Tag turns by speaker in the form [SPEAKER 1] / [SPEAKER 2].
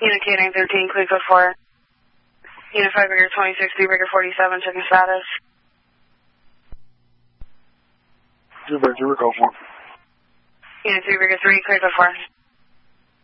[SPEAKER 1] Unit K913, clear code 4. Unit 5 Rigger 26, 3 Rigger 47, checking status.
[SPEAKER 2] 2 Rigger, call 4.
[SPEAKER 1] Unit 3 Rigger 3, clear code 4.